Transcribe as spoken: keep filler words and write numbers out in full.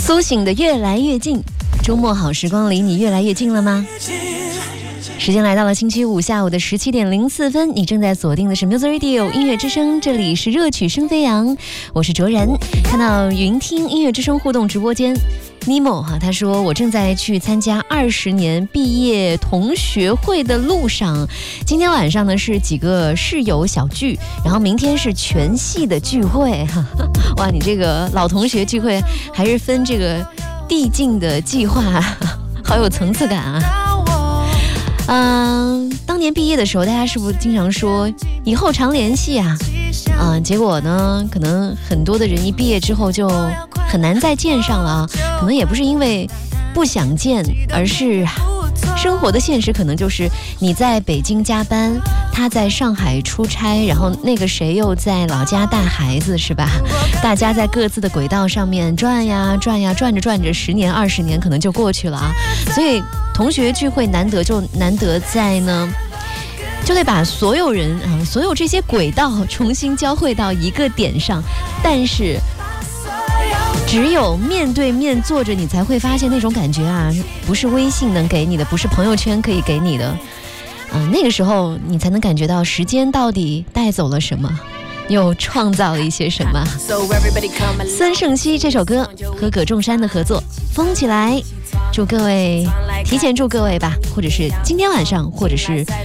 苏醒的越来越近，周末好时光离你越来越近了吗？时间来到了星期五下午的十七点零四分，你正在锁定的是 Music Radio 音乐之声，这里是热曲声飞扬，我是卓然。看到云听音乐之声互动直播间Nemo 哈，他说我正在去参加二十年毕业同学会的路上，今天晚上呢是几个室友小聚，然后明天是全系的聚会哈。哇，你这个老同学聚会还是分这个递进的计划，好有层次感啊。嗯、呃，当年毕业的时候，大家是不是经常说以后常联系啊？啊、呃，结果呢，可能很多的人一毕业之后就很难再见上了啊。可能也不是因为不想见，而是生活的现实可能就是你在北京加班，他在上海出差，然后那个谁又在老家带孩子，是吧？大家在各自的轨道上面转呀转呀，转着转着，十年二十年可能就过去了啊。所以同学聚会难得就难得在呢，就得把所有人啊，所有这些轨道重新交汇到一个点上，但是只有面对面坐着，你才会发现那种感觉啊，不是微信能给你的，不是朋友圈可以给你的。嗯、呃，那个时候你才能感觉到时间到底带走了什么，又创造了一些什么。孙盛熙这首歌和葛仲山的合作《疯起来》，祝各位提前祝各位吧，或者是今天晚上，或者是